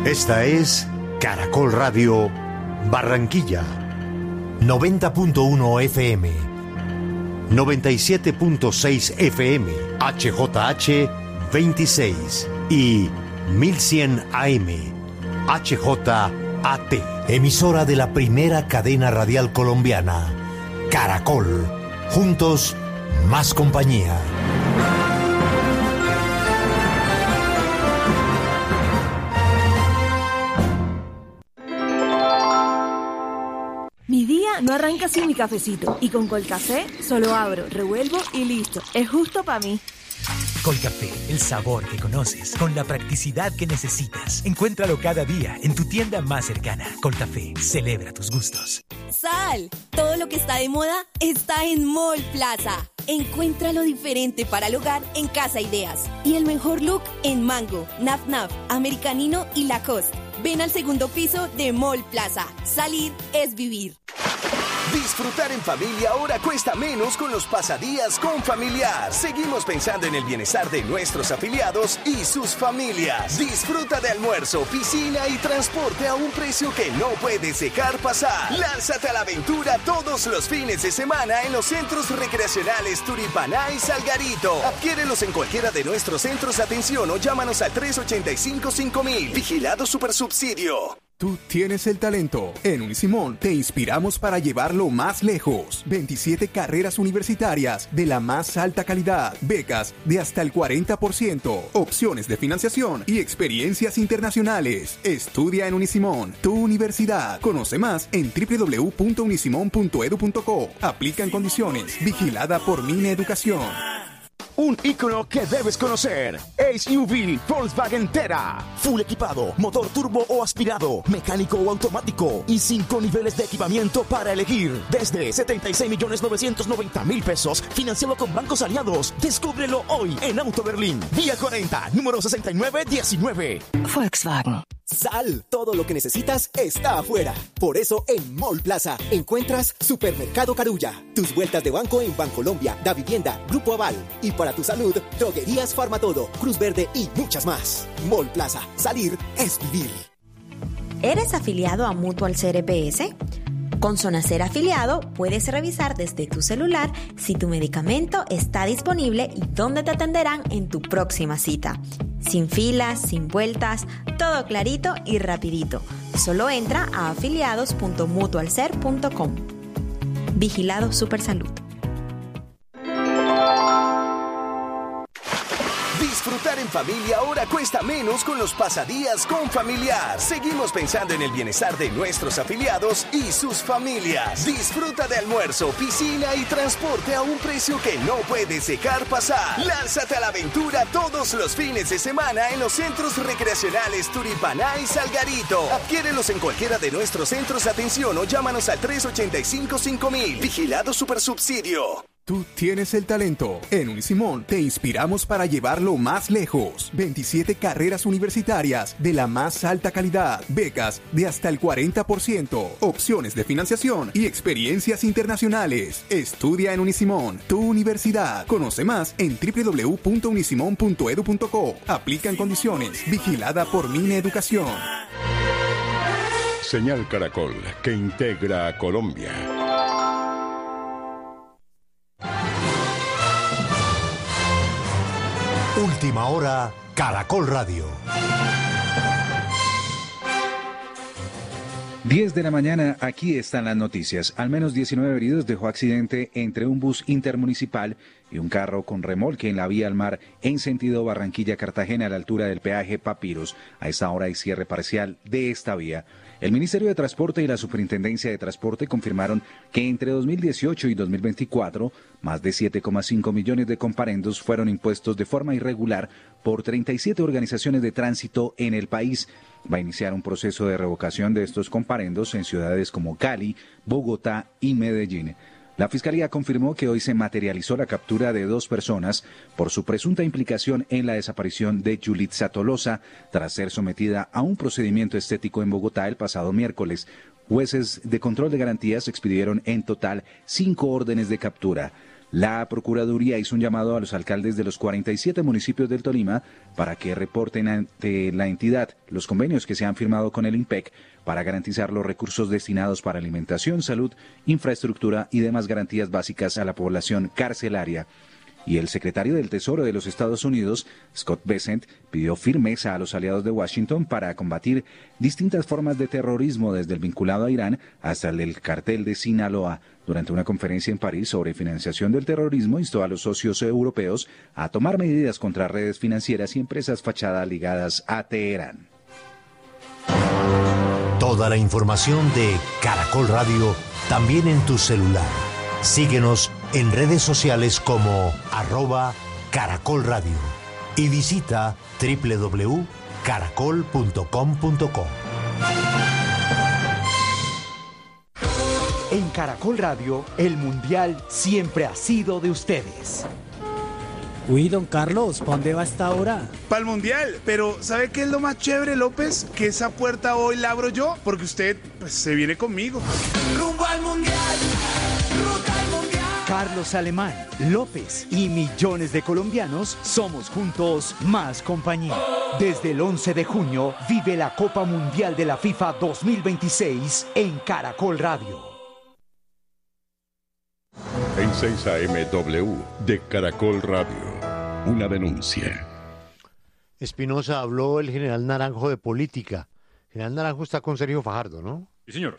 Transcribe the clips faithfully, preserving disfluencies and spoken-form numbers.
Esta es Caracol Radio Barranquilla, noventa punto uno F M, noventa y siete punto seis F M, H J H veintiséis y mil cien A M, H J A T. Emisora de la primera cadena radial colombiana, Caracol. Juntos, más compañía. Mi día no arranca sin mi cafecito. Y con Colcafé solo abro, revuelvo y listo. Es justo para mí. Colcafé, el sabor que conoces, con la practicidad que necesitas. Encuéntralo cada día en tu tienda más cercana. Colcafé, celebra tus gustos. ¡Sal! Todo lo que está de moda está en Mall Plaza. Encuentra lo diferente para el hogar en Casa Ideas. Y el mejor look en Mango, Naf Naf, Americanino y Lacoste. Ven al segundo piso de Mall Plaza. Salir es vivir. Disfrutar en familia ahora cuesta menos con los pasadías con Familiar. Seguimos pensando en el bienestar de nuestros afiliados y sus familias. Disfruta de almuerzo, piscina y transporte a un precio que no puedes dejar pasar. Lánzate a la aventura todos los fines de semana en los centros recreacionales Turipaná y Salgarito. Adquiérelos en cualquiera de nuestros centros de atención o llámanos al tres ochenta y cinco cinco mil. Vigilado Supersubsidio. Tú tienes el talento. En Unisimón te inspiramos para llevarlo más lejos. veintisiete carreras universitarias de la más alta calidad, becas de hasta el cuarenta por ciento, opciones de financiación y experiencias internacionales. Estudia en Unisimón, tu universidad. Conoce más en doble u doble u doble u punto unisimón punto edu punto co. Aplican condiciones. Vigilada por Mine Educación. Un ícono que debes conocer. S U V Volkswagen Tera. Full equipado, motor turbo o aspirado, mecánico o automático y cinco niveles de equipamiento para elegir. Desde setenta y seis millones novecientos noventa mil pesos, financiado con bancos aliados. Descúbrelo hoy en Auto Berlín. Vía cuarenta, número sesenta y nueve diecinueve. Volkswagen. Sal, todo lo que necesitas está afuera. Por eso en Mall Plaza encuentras Supermercado Carulla. Tus vueltas de banco en Bancolombia, Da Vivienda, Grupo Aval. Y para tu salud, Droguerías Farmatodo, Cruz Verde y muchas más. Mall Plaza, salir es vivir. ¿Eres afiliado a Mutual C R P S? Con Sonacer afiliado puedes revisar desde tu celular si tu medicamento está disponible y dónde te atenderán en tu próxima cita. Sin filas, sin vueltas, todo clarito y rapidito. Solo entra a afiliados punto mutualcer punto com. Vigilado Supersalud. Disfrutar en familia ahora cuesta menos con los pasadías con Familiar. Seguimos pensando en el bienestar de nuestros afiliados y sus familias. Disfruta de almuerzo, piscina y transporte a un precio que no puedes dejar pasar. Lánzate a la aventura todos los fines de semana en los centros recreacionales Turipaná y Salgarito. Adquiérelos en cualquiera de nuestros centros de atención o llámanos al tres ochenta y cinco cinco mil. Vigilado Supersubsidio. Tú tienes el talento. En Unisimón te inspiramos para llevarlo más lejos. veintisiete carreras universitarias de la más alta calidad, becas de hasta el cuarenta por ciento, opciones de financiación y experiencias internacionales. Estudia en Unisimón, tu universidad. Conoce más en doble u doble u doble u punto unisimón punto edu punto co. Aplican condiciones. Vigilada por Mine Educación. Señal Caracol, que integra a Colombia. Última hora, Caracol Radio. diez de la mañana, aquí están las noticias. Al menos diecinueve heridos dejó accidente entre un bus intermunicipal y un carro con remolque en la vía al mar en sentido Barranquilla-Cartagena a la altura del peaje Papiros. A esta hora hay cierre parcial de esta vía. El Ministerio de Transporte y la Superintendencia de Transporte confirmaron que entre dos mil dieciocho y dos mil veinticuatro, más de siete coma cinco millones de comparendos fueron impuestos de forma irregular por treinta y siete organizaciones de tránsito en el país. Va a iniciar un proceso de revocación de estos comparendos en ciudades como Cali, Bogotá y Medellín. La Fiscalía confirmó que hoy se materializó la captura de dos personas por su presunta implicación en la desaparición de Yulitza Tolosa tras ser sometida a un procedimiento estético en Bogotá el pasado miércoles. Jueces de control de garantías expidieron en total cinco órdenes de captura. La Procuraduría hizo un llamado a los alcaldes de los cuarenta y siete municipios del Tolima para que reporten ante la entidad los convenios que se han firmado con el INPEC para garantizar los recursos destinados para alimentación, salud, infraestructura y demás garantías básicas a la población carcelaria. Y el secretario del Tesoro de los Estados Unidos, Scott Bessent, pidió firmeza a los aliados de Washington para combatir distintas formas de terrorismo, desde el vinculado a Irán hasta el del cartel de Sinaloa. Durante una conferencia en París sobre financiación del terrorismo, instó a los socios europeos a tomar medidas contra redes financieras y empresas fachada ligadas a Teherán. Toda la información de Caracol Radio también en tu celular. Síguenos en redes sociales como arroba Caracol Radio y visita doble u doble u doble u punto caracol punto com punto co. En Caracol Radio, el Mundial siempre ha sido de ustedes. Uy, don Carlos, ¿para dónde va esta hora? Para el Mundial, pero ¿sabe qué es lo más chévere, López? Que esa puerta hoy la abro yo, porque usted pues, se viene conmigo. Rumbo al Mundial, ruta al Mundial. Carlos Alemán, López y millones de colombianos somos juntos más compañía. Desde el once de junio vive la Copa Mundial de la FIFA dos mil veintiséis en Caracol Radio. En seis A M W de Caracol Radio, una denuncia. Espinosa, habló el general Naranjo de política. El general Naranjo está con Sergio Fajardo, ¿no? Sí, señor.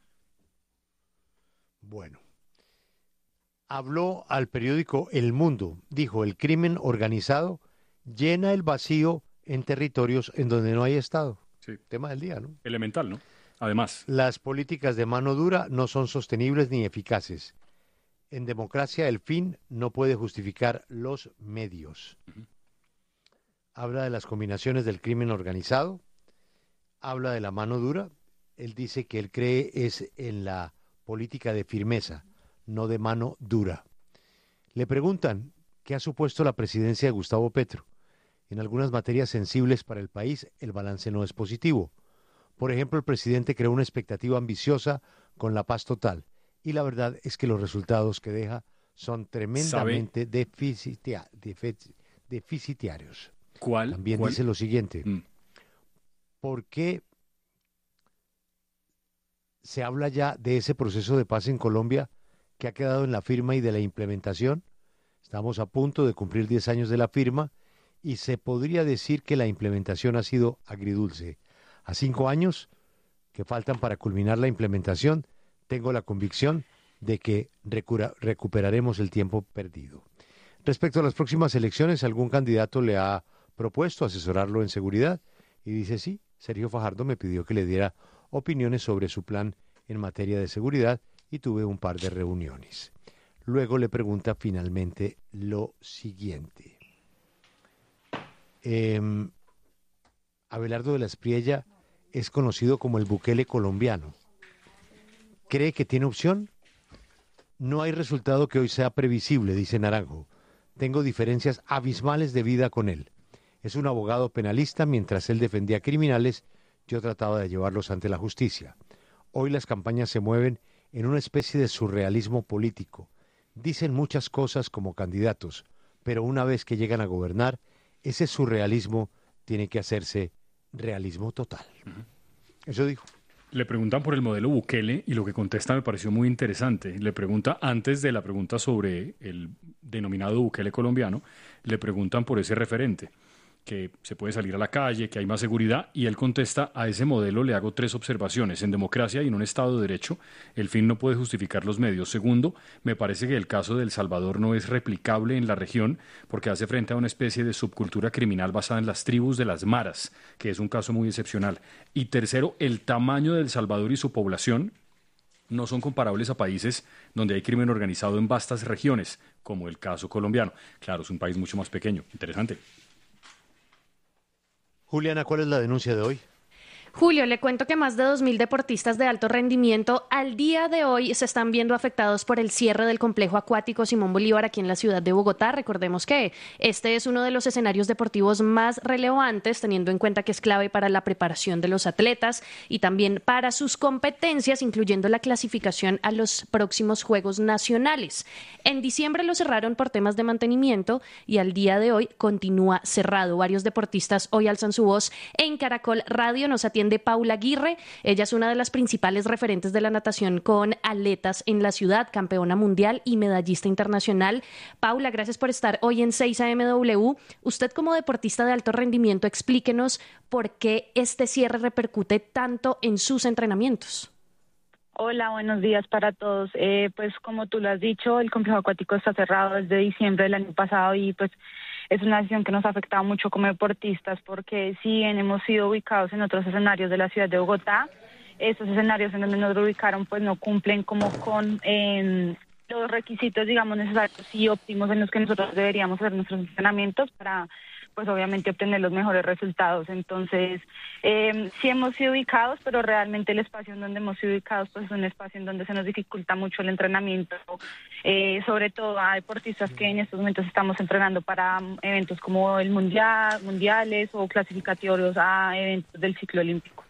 Bueno. Habló al periódico El Mundo. Dijo, el crimen organizado llena el vacío en territorios en donde no hay Estado. Sí. Tema del día, ¿no? Elemental, ¿no? Además. Las políticas de mano dura no son sostenibles ni eficaces. En democracia el fin no puede justificar los medios. Uh-huh. Habla de las combinaciones del crimen organizado, habla de la mano dura. Él dice que él cree es en la política de firmeza, no de mano dura. Le preguntan qué ha supuesto la presidencia de Gustavo Petro. En algunas materias sensibles para el país, el balance no es positivo. Por ejemplo, el presidente creó una expectativa ambiciosa con la paz total. Y la verdad es que los resultados que deja son tremendamente deficitia, defici, deficitarios. ¿Cuál? También ¿Cuál? Dice lo siguiente. Mm. ¿Por qué se habla ya de ese proceso de paz en Colombia que ha quedado en la firma y de la implementación? Estamos a punto de cumplir diez años de la firma y se podría decir que la implementación ha sido agridulce. A cinco años que faltan para culminar la implementación, tengo la convicción de que recura, recuperaremos el tiempo perdido. Respecto a las próximas elecciones, algún candidato le ha propuesto asesorarlo en seguridad y dice sí, Sergio Fajardo me pidió que le diera opiniones sobre su plan en materia de seguridad y tuve un par de reuniones. Luego le pregunta finalmente lo siguiente. Eh, Abelardo de la Espriella es conocido como el Bukele colombiano. ¿Cree que tiene opción? No hay resultado que hoy sea previsible, dice Naranjo. Tengo diferencias abismales de vida con él. Es un abogado penalista, mientras él defendía a criminales, yo trataba de llevarlos ante la justicia. Hoy las campañas se mueven en una especie de surrealismo político. Dicen muchas cosas como candidatos, pero una vez que llegan a gobernar, ese surrealismo tiene que hacerse realismo total. Uh-huh. Eso dijo. Le preguntan por el modelo Bukele y lo que contesta me pareció muy interesante. Le pregunta, antes de la pregunta sobre el denominado Bukele colombiano, le preguntan por ese referente, que se puede salir a la calle, que hay más seguridad, y él contesta, a ese modelo le hago tres observaciones. En democracia y en un Estado de Derecho, el fin no puede justificar los medios. Segundo, me parece que el caso de El Salvador no es replicable en la región porque hace frente a una especie de subcultura criminal basada en las tribus de las maras, que es un caso muy excepcional. Y tercero, el tamaño de El Salvador y su población no son comparables a países donde hay crimen organizado en vastas regiones, como el caso colombiano. Claro, es un país mucho más pequeño. Interesante. Juliana, ¿cuál es la denuncia de hoy? Julio, le cuento que más de dos mil deportistas de alto rendimiento al día de hoy se están viendo afectados por el cierre del complejo acuático Simón Bolívar aquí en la ciudad de Bogotá. Recordemos que este es uno de los escenarios deportivos más relevantes, teniendo en cuenta que es clave para la preparación de los atletas y también para sus competencias, incluyendo la clasificación a los próximos Juegos Nacionales. En diciembre lo cerraron por temas de mantenimiento y al día de hoy continúa cerrado. Varios deportistas hoy alzan su voz. En Caracol Radio nos atiende de Paula Aguirre. Ella es una de las principales referentes de la natación con aletas en la ciudad, campeona mundial y medallista internacional. Paula, gracias por estar hoy en seis A M W. Usted como deportista de alto rendimiento, explíquenos por qué este cierre repercute tanto en sus entrenamientos. Hola, buenos días para todos. Eh, pues como tú lo has dicho, el complejo acuático está cerrado desde diciembre del año pasado y pues es una decisión que nos ha afectado mucho como deportistas porque si bien hemos sido ubicados en otros escenarios de la ciudad de Bogotá, esos escenarios en donde nos ubicaron pues no cumplen como con eh, los requisitos, digamos, necesarios y óptimos en los que nosotros deberíamos hacer nuestros entrenamientos para pues obviamente obtener los mejores resultados. Entonces, eh, sí hemos sido ubicados, pero realmente el espacio en donde hemos sido ubicados pues es un espacio en donde se nos dificulta mucho el entrenamiento, eh, sobre todo a deportistas que en estos momentos estamos entrenando para eventos como el mundial, mundiales o clasificatorios a eventos del ciclo olímpico.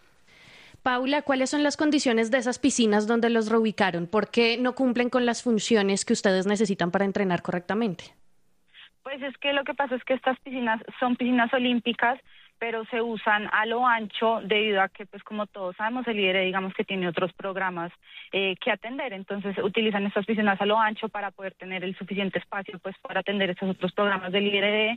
Paula, ¿cuáles son las condiciones de esas piscinas donde los reubicaron? ¿Por qué no cumplen con las funciones que ustedes necesitan para entrenar correctamente? Pues es que lo que pasa es que estas piscinas son piscinas olímpicas, pero se usan a lo ancho debido a que, pues como todos sabemos, el I D R E, digamos que tiene otros programas eh, que atender, entonces utilizan estas piscinas a lo ancho para poder tener el suficiente espacio pues para atender estos otros programas del I D R E.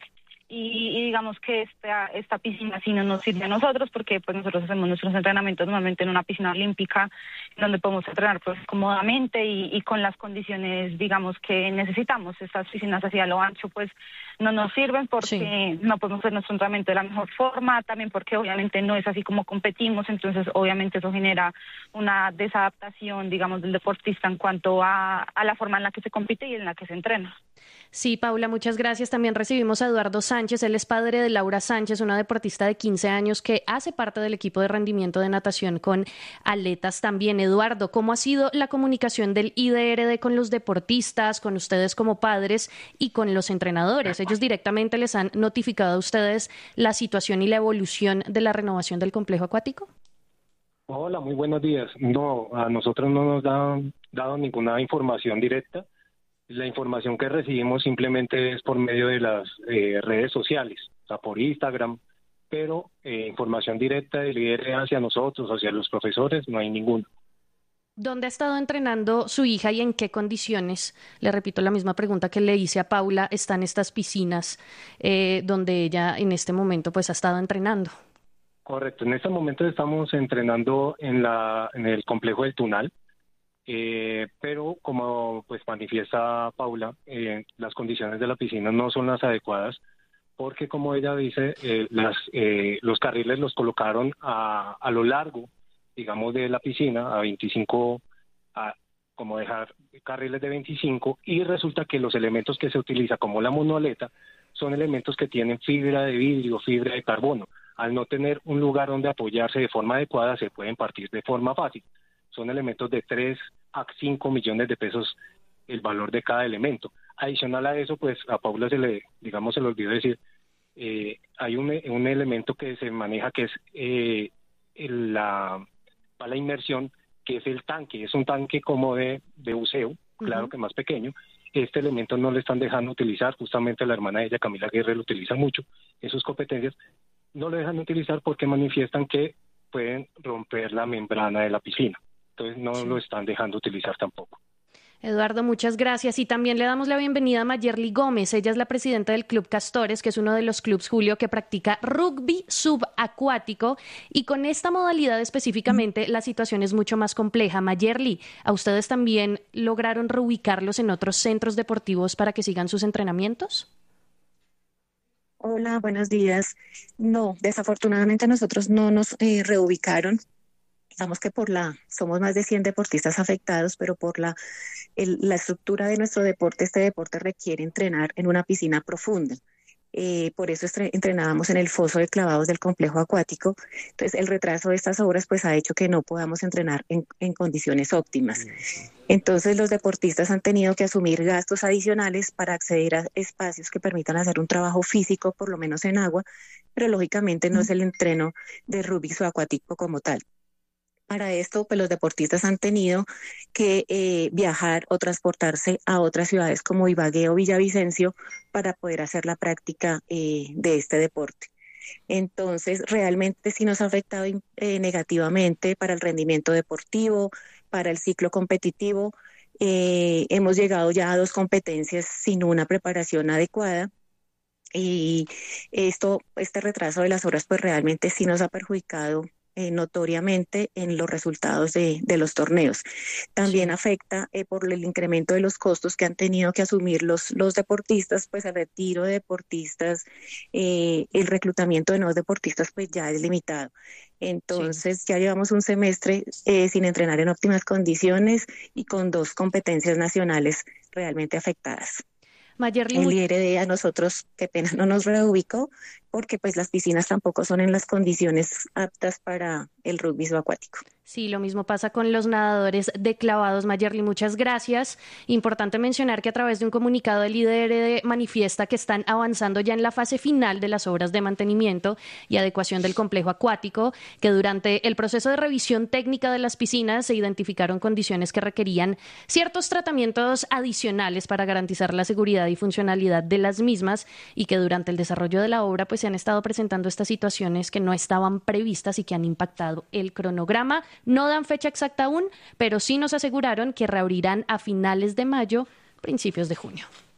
Y, y digamos que esta, esta piscina sí no nos sirve a nosotros porque pues nosotros hacemos nuestros entrenamientos normalmente en una piscina olímpica donde podemos entrenar pues cómodamente y, y con las condiciones digamos que necesitamos. Estas piscinas así a lo ancho pues no nos sirven porque sí. no podemos hacer nuestro entrenamiento de la mejor forma, también porque obviamente no es así como competimos, entonces obviamente eso genera una desadaptación digamos del deportista en cuanto a, a la forma en la que se compite y en la que se entrena. Sí, Paula, muchas gracias. También recibimos a Eduardo Sánchez, él es padre de Laura Sánchez, una deportista de quince años que hace parte del equipo de rendimiento de natación con aletas también. Eduardo, ¿cómo ha sido la comunicación del I D R D con los deportistas, con ustedes como padres y con los entrenadores? ¿Ellos directamente les han notificado a ustedes la situación y la evolución de la renovación del complejo acuático? Hola, muy buenos días. No, a nosotros no nos han dado ninguna información directa. La información que recibimos simplemente es por medio de las eh, redes sociales, o sea, por Instagram, pero eh, información directa del I D R E hacia nosotros, hacia los profesores, no hay ninguna. ¿Dónde ha estado entrenando su hija y en qué condiciones? Le repito la misma pregunta que le hice a Paula, ¿están estas piscinas eh, donde ella en este momento pues ha estado entrenando? Correcto, en este momento estamos entrenando en, la, en el complejo del Tunal. Eh, pero como pues manifiesta Paula, eh, las condiciones de la piscina no son las adecuadas porque como ella dice, eh, las, eh, los carriles los colocaron a, a lo largo, digamos, de la piscina, a veinticinco, a, como dejar carriles de veinticinco y resulta que los elementos que se utilizan como la monoaleta son elementos que tienen fibra de vidrio, fibra de carbono. Al no tener un lugar donde apoyarse de forma adecuada se pueden partir de forma fácil. Son elementos de tres a cinco millones de pesos el valor de cada elemento. Adicional a eso, pues a Paula se le, digamos, se le olvidó decir, eh, hay un, un elemento que se maneja que es eh, el, la, para la inmersión, que es el tanque. Es un tanque como de, de buceo, claro uh-huh. que más pequeño. Este elemento no le están dejando utilizar, justamente la hermana de ella, Camila Aguirre, lo utiliza mucho en sus competencias. No lo dejan utilizar porque manifiestan que pueden romper la membrana de la piscina. Entonces no sí. lo están dejando utilizar tampoco. Eduardo, muchas gracias. Y también le damos la bienvenida a Mayerly Gómez. Ella es la presidenta del Club Castores, que es uno de los clubes, Julio, que practica rugby subacuático. Y con esta modalidad específicamente, la situación es mucho más compleja. Mayerly, ¿a ustedes también lograron reubicarlos en otros centros deportivos para que sigan sus entrenamientos? Hola, buenos días. No, desafortunadamente nosotros no nos eh, reubicaron. Digamos que por la, somos más de cien deportistas afectados, pero por la, el, la estructura de nuestro deporte, este deporte requiere entrenar en una piscina profunda. Eh, por eso entrenábamos en el foso de clavados del complejo acuático. Entonces, el retraso de estas obras pues ha hecho que no podamos entrenar en, en condiciones óptimas. Entonces, los deportistas han tenido que asumir gastos adicionales para acceder a espacios que permitan hacer un trabajo físico, por lo menos en agua, pero lógicamente no es el entreno de rugby o acuático como tal. Para esto, pues los deportistas han tenido que eh, viajar o transportarse a otras ciudades como Ibagué o Villavicencio para poder hacer la práctica eh, de este deporte. Entonces, realmente sí nos ha afectado eh, negativamente para el rendimiento deportivo, para el ciclo competitivo. Eh, hemos llegado ya a dos competencias sin una preparación adecuada. Y esto, este retraso de las horas, pues realmente sí nos ha perjudicado Eh, notoriamente en los resultados de, de los torneos. También sí. afecta eh, por el incremento de los costos que han tenido que asumir los, los deportistas, pues el retiro de deportistas, eh, el reclutamiento de nuevos deportistas pues ya es limitado. Entonces sí. ya llevamos un semestre eh, sin entrenar en óptimas condiciones y con dos competencias nacionales realmente afectadas. Mayerly, el I R D a nosotros, qué pena, no nos reubicó porque pues las piscinas tampoco son en las condiciones aptas para el rugby subacuático. Sí, lo mismo pasa con los nadadores de clavados. Mayerly, muchas gracias. Importante mencionar que a través de un comunicado el I D R D manifiesta que están avanzando ya en la fase final de las obras de mantenimiento y adecuación del complejo acuático, que durante el proceso de revisión técnica de las piscinas se identificaron condiciones que requerían ciertos tratamientos adicionales para garantizar la seguridad y funcionalidad de las mismas, y que durante el desarrollo de la obra pues se han estado presentando estas situaciones que no estaban previstas y que han impactado el cronograma. No dan fecha exacta aún, pero sí nos aseguraron que reabrirán a finales de mayo, principios de junio.